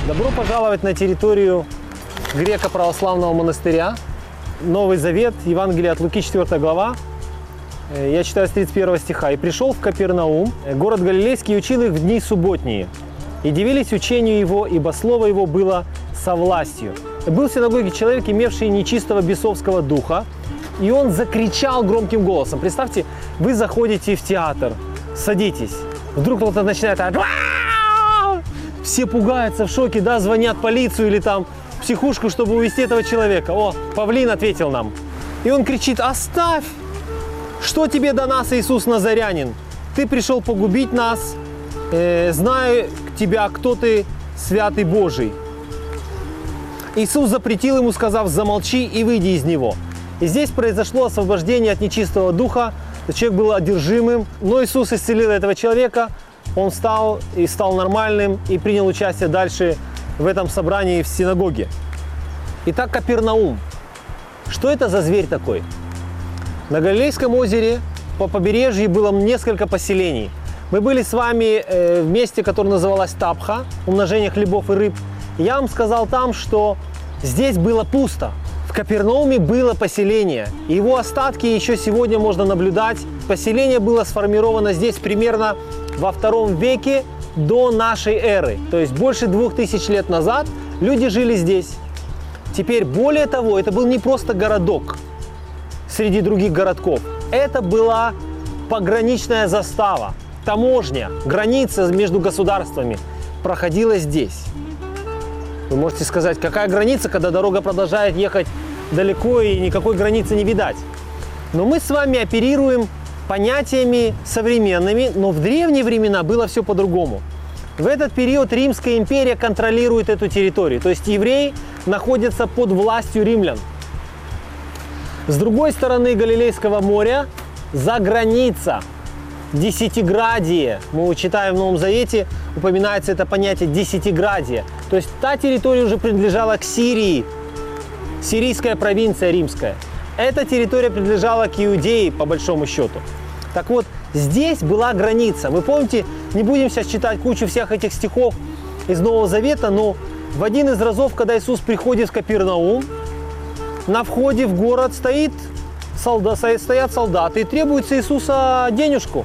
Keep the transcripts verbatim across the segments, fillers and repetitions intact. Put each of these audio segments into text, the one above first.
Добро пожаловать на территорию греко-православного монастыря. Новый Завет, Евангелие от Луки, четвёртая глава. Я читаю с тридцать первого стиха. «И пришел в Капернаум, город Галилейский, и учил их в дни субботние. И дивились учению его, ибо слово его было со властью. Был в синагоге человек, имевший нечистого бесовского духа, и он закричал громким голосом». Представьте, вы заходите в театр, садитесь, вдруг кто-то начинает... Все пугаются, в шоке, да, звонят полицию или там в психушку, чтобы увезти этого человека. О, Павлин ответил нам. И он кричит: «Оставь! Что тебе до нас, Иисус Назарянин? Ты пришел погубить нас, э, знаю тебя, кто ты, святый Божий». Иисус запретил ему, сказав: «Замолчи и выйди из него». И здесь произошло освобождение от нечистого духа. Человек был одержимым, но Иисус исцелил этого человека. Он встал и стал нормальным и принял участие дальше в этом собрании в синагоге. Итак, Капернаум. Что это за зверь такой? На Галилейском озере по побережью было несколько поселений. Мы были с вами в месте, которое называлось Тапха, умножение хлебов и рыб. Я вам сказал там, что здесь было пусто. В Капернауме было поселение. Его остатки еще сегодня можно наблюдать. Поселение было сформировано здесь примерно во втором веке до нашей эры. То есть больше двух тысяч лет назад люди жили здесь. Теперь, более того, это был не просто городок среди других городков. Это была пограничная застава, таможня, граница между государствами проходила здесь. Вы можете сказать, какая граница, когда дорога продолжает ехать далеко и никакой границы не видать. Но мы с вами оперируем понятиями современными, но в древние времена было все по-другому. В этот период Римская империя контролирует эту территорию, то есть евреи находятся под властью римлян. С другой стороны Галилейского моря за граница, десятиградие. Мы читаем в Новом Завете, упоминается это понятие десятиградие. То есть та территория уже принадлежала к Сирии, сирийская провинция римская. Эта территория принадлежала к Иудее, по большому счету. Так вот, здесь была граница. Вы помните, не будем сейчас читать кучу всех этих стихов из Нового Завета, но в один из разов, когда Иисус приходит в Капернаум, на входе в город стоит солдат, стоят солдаты и требуют с Иисуса денежку.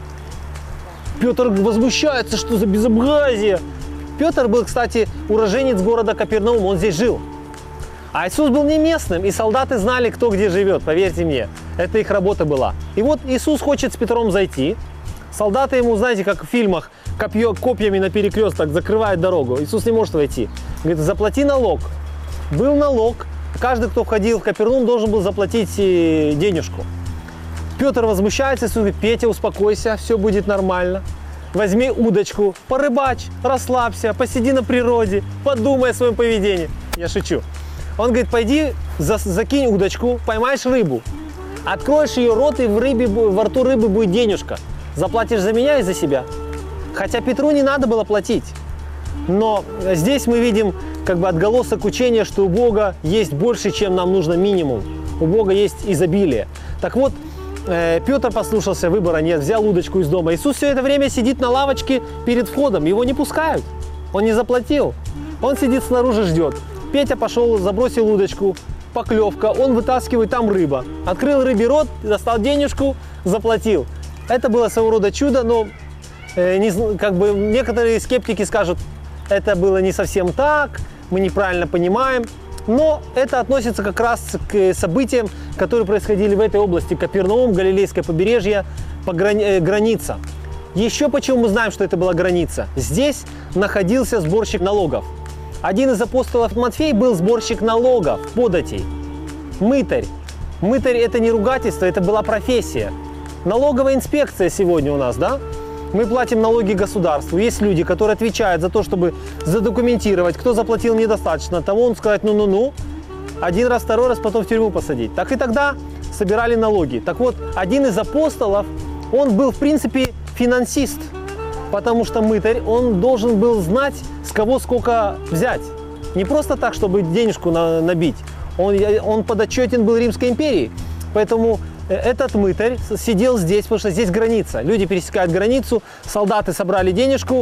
Петр возмущается, что за безобразие. Петр был, кстати, уроженец города Капернаум, он здесь жил. А Иисус был не местным, и солдаты знали, кто где живет, поверьте мне. Это их работа была. И вот Иисус хочет с Петром зайти. Солдаты ему, знаете, как в фильмах, копье, копьями на перекресток закрывают дорогу. Иисус не может войти. Говорит: заплати налог. Был налог. Каждый, кто входил в Капернаум, должен был заплатить денежку. Петр возмущается, Иисус говорит: Петя, успокойся, все будет нормально. Возьми удочку, порыбачь, расслабься, посиди на природе, подумай о своем поведении. Я шучу. Он говорит: пойди, за, закинь удочку, поймаешь рыбу, откроешь ее рот, и в, рыбе, во рту рыбы будет денежка. Заплатишь за меня и за себя. Хотя Петру не надо было платить. Но здесь мы видим как бы отголосок учения, что у Бога есть больше, чем нам нужно минимум. У Бога есть изобилие. Так вот, э, Петр послушался, выбора нет, взял удочку из дома. Иисус все это время сидит на лавочке перед входом, его не пускают. Он не заплатил. Он сидит снаружи, ждет. Петя пошел, забросил удочку, поклевка, он вытаскивает, там рыба. Открыл рыбий рот, достал денежку, заплатил. Это было своего рода чудо, но э, не, как бы некоторые скептики скажут, это было не совсем так, мы неправильно понимаем. Но это относится как раз к событиям, которые происходили в этой области. Капернаум, Галилейское побережье, пограни, э, граница. Еще почему мы знаем, что это была граница? Здесь находился сборщик налогов. Один из апостолов Матфей был сборщик налогов, податей, мытарь. Мытарь – это не ругательство, это была профессия. Налоговая инспекция сегодня у нас, да? Мы платим налоги государству. Есть люди, которые отвечают за то, чтобы задокументировать, кто заплатил недостаточно, тому он сказать ну-ну-ну, один раз, второй раз, потом в тюрьму посадить. Так и тогда собирали налоги. Так вот, один из апостолов, он был в принципе финансист. Потому что мытарь, он должен был знать, с кого сколько взять. Не просто так, чтобы денежку на, набить. Он, он подотчетен был Римской империи. Поэтому этот мытарь сидел здесь, потому что здесь граница. Люди пересекают границу, солдаты собрали денежку,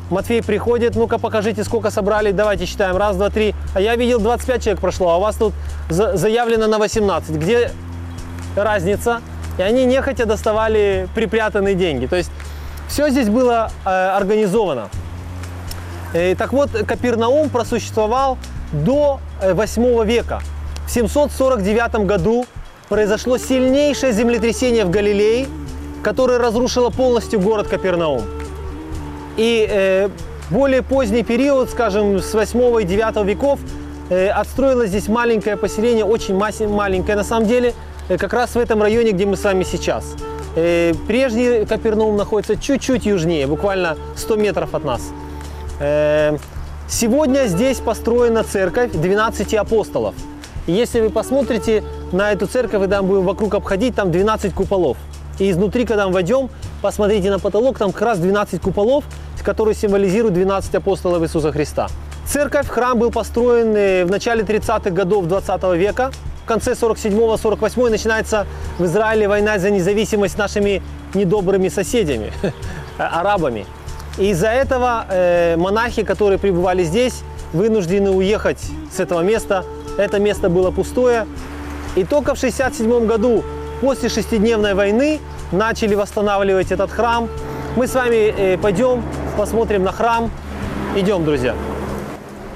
Матфей приходит, ну-ка покажите, сколько собрали, давайте считаем, раз, два, три. А я видел, двадцать пять человек прошло, а у вас тут за заявлено на восемнадцать. Где разница? И они нехотя доставали припрятанные деньги. То есть все здесь было э, организовано. И, так вот, Капернаум просуществовал до восьмого века. В семьсот сорок девятом году произошло сильнейшее землетрясение в Галилее, которое разрушило полностью город Капернаум. И э, более поздний период, скажем, с восьмого и девятого веков, э, отстроилось здесь маленькое поселение, очень маленькое на самом деле, э, как раз в этом районе, где мы с вами сейчас. Э, прежний Капернаум находится чуть-чуть южнее, буквально сто метров от нас. Э, сегодня здесь построена церковь двенадцати апостолов. И если вы посмотрите на эту церковь, когда мы будем вокруг обходить, там двенадцать куполов. И изнутри, когда мы войдем, посмотрите на потолок, там как раз двенадцать куполов, которые символизируют двенадцать апостолов Иисуса Христа. Церковь, храм был построен в начале тридцатых годов двадцатого века. В конце сорок седьмого — сорок восьмого начинается в Израиле война за независимость с нашими недобрыми соседями, арабами. И из-за этого э, монахи, которые пребывали здесь, вынуждены уехать с этого места. Это место было пустое. И только в шестьдесят седьмом году, после шестидневной войны, начали восстанавливать этот храм. Мы с вами э, пойдем, посмотрим на храм. Идем, друзья.